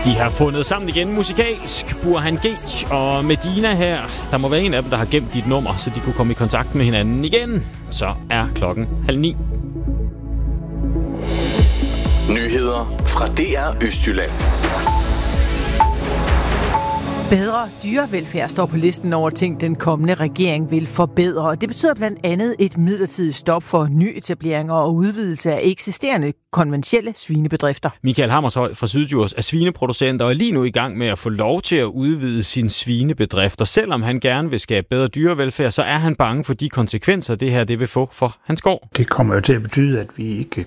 De har fundet sammen igen musikalsk, Burhan G og Medina her. Der må være en af dem, der har gemt dit nummer, så de kunne komme i kontakt med hinanden igen. Så er klokken 8:30. Nyheder fra DR Østjylland. Bedre dyrevelfærd står på listen over ting, den kommende regering vil forbedre. Og det betyder blandt andet et midlertidigt stop for nyetableringer og udvidelse af eksisterende konventionelle svinebedrifter. Michael Hammershøj fra Syddjurs er svineproducent og er lige nu i gang med at få lov til at udvide sin svinebedrift. Og selvom han gerne vil skabe bedre dyrevelfærd, så er han bange for de konsekvenser, det her det vil få for hans gård. Det kommer jo til at betyde, at vi ikke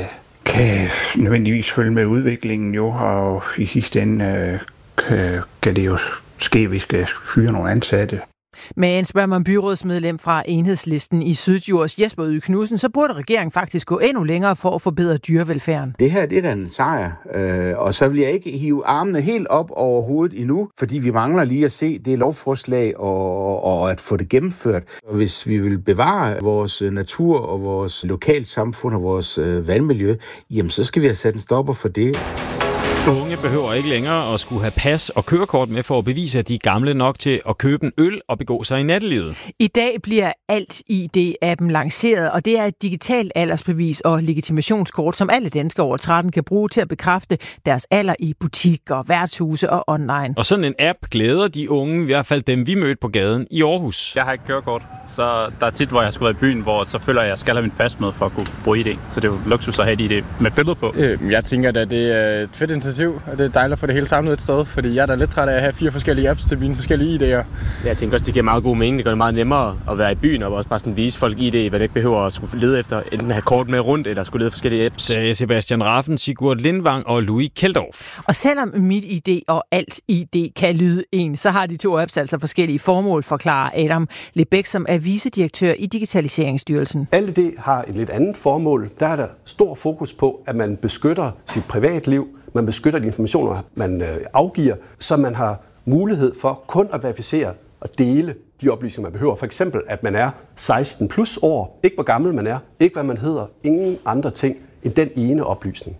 kan nødvendigvis følge med udviklingen jo, og i sidste ende kan det jo ske, at vi skal fyre nogle ansatte. Men spørger man byrådsmedlem fra Enhedslisten i Syddjurs, Jesper Yde Knudsen, så burde regeringen faktisk gå endnu længere for at forbedre dyrevelfærden. Det her, det er da en sejr, og så vil jeg ikke hive armene helt op over hovedet endnu, fordi vi mangler lige at se det lovforslag og at få det gennemført. Og hvis vi vil bevare vores natur og vores lokalsamfund og vores vandmiljø, jamen så skal vi have sat en stopper for det. Unge behøver ikke længere at skulle have pas og kørekort med for at bevise, at de er gamle nok til at købe en øl og begå sig i nattelivet. I dag bliver Alt-ID-appen lanceret, og det er et digitalt aldersbevis og legitimationskort, som alle danskere over 13 kan bruge til at bekræfte deres alder i butikker, værtshuse og online. Og sådan en app glæder de unge, i hvert fald dem vi mødte på gaden i Aarhus. Jeg har ikke kørekort, så der er tit, hvor jeg skal være i byen, hvor så føler jeg skal have mit pas med for at kunne bruge ID. Så det er jo luksus at have et ID med billede på. Jeg tænker, at det er et fedt initiativ, og det er dejligt at få det hele samlet et sted, fordi jeg er da lidt træt af at have 4 forskellige apps til mine forskellige ID'er. Jeg tænker også, det giver meget god mening. Det gør det meget nemmere at være i byen og også bare sådan vise folk ID, hvad det ikke behøver at skulle lede efter, enten have kort med rundt eller skulle lede forskellige apps. Sagde Sebastian Raffen, Sigurd Lindvang og Louis Keldorf. Og selvom MitID og Alt-ID kan lyde en, så har de to apps altså forskellige formål, forklarer Adam Lebæk, som er vicedirektør i Digitaliseringsstyrelsen. Alt-ID har et lidt andet formål. Der er der stor fokus på, at man beskytter sit privatliv, man beskytter de informationer, man afgiver, så man har mulighed for kun at verificere og dele de oplysninger, man behøver. For eksempel, at man er 16 plus år, ikke hvor gammel man er, ikke hvad man hedder, ingen andre ting end den ene oplysning.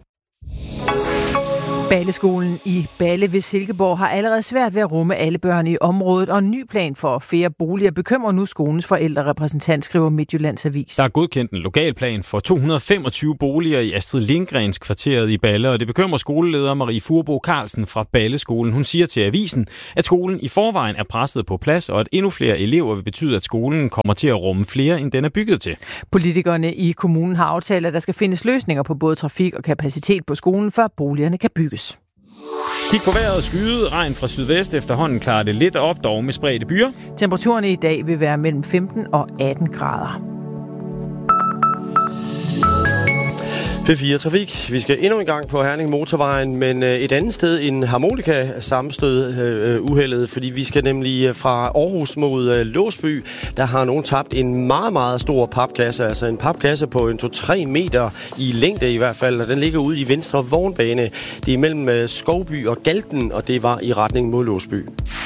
Balleskolen i Balle ved Silkeborg har allerede svært ved at rumme alle børn i området, og en ny plan for flere boliger bekymrer nu skolens forældrerepræsentant, skriver Midtjyllands Avis. Der er godkendt en lokalplan for 225 boliger i Astrid Lindgrens kvarteret i Balle, og det bekymrer skoleleder Marie Furbo Carlsen fra Balleskolen. Hun siger til avisen, at skolen i forvejen er presset på plads, og at endnu flere elever vil betyde, at skolen kommer til at rumme flere, end den er bygget til. Politikerne i kommunen har aftalt, at der skal findes løsninger på både trafik og kapacitet på skolen, før boligerne kan bygges. Kig på vejret, skyde, regn fra sydvest. Efterhånden klarer det lidt op, dog med spredte byer. Temperaturerne i dag vil være mellem 15 og 18 grader. P4 Trafik. Vi skal endnu en gang på Herning Motorvejen, men et andet sted end harmonika sammenstød uheldet, fordi vi skal nemlig fra Aarhus mod Låsby. Der har nogen tabt en meget, meget stor papkasse, altså en papkasse på 2-3 meter i længde i hvert fald, og den ligger ude i venstre vognbane. Det er mellem Skovby og Galten, og det var i retning mod Låsby.